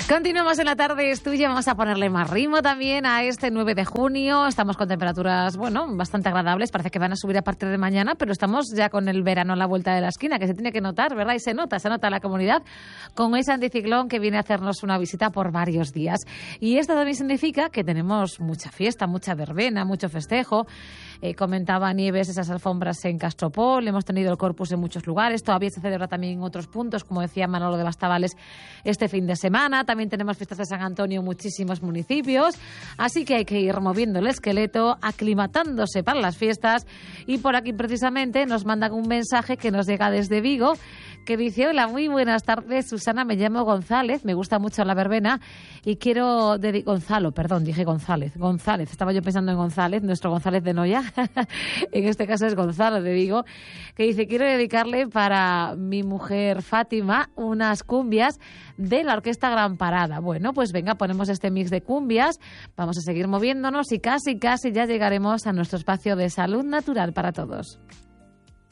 Continuamos en la tarde, es tuya. Vamos a ponerle más ritmo también a este 9 de junio. Estamos con temperaturas, bastante agradables. Parece que van a subir a partir de mañana, pero estamos ya con el verano a la vuelta de la esquina, que se tiene que notar, ¿verdad? Y se nota en la comunidad con ese anticiclón que viene a hacernos una visita por varios días. Y esto también significa que tenemos mucha fiesta, mucha verbena, mucho festejo. Comentaba Nieves esas alfombras en Castropol, hemos tenido el Corpus en muchos lugares, todavía se celebra también en otros puntos, como decía Manolo de Bastavales, este fin de semana. También tenemos fiestas de San Antonio en muchísimos municipios, así que hay que ir moviendo el esqueleto, aclimatándose para las fiestas. Y por aquí precisamente nos mandan un mensaje que nos llega desde Vigo, que dice: hola, muy buenas tardes, Susana, me llamo González, me gusta mucho la verbena y quiero González, estaba yo pensando en González, nuestro González de Noya, en este caso es Gonzalo de Vigo, que dice: quiero dedicarle para mi mujer Fátima unas cumbias de la Orquesta Gran Parada. Bueno, pues venga, ponemos este mix de cumbias, vamos a seguir moviéndonos y casi ya llegaremos a nuestro espacio de salud natural para todos.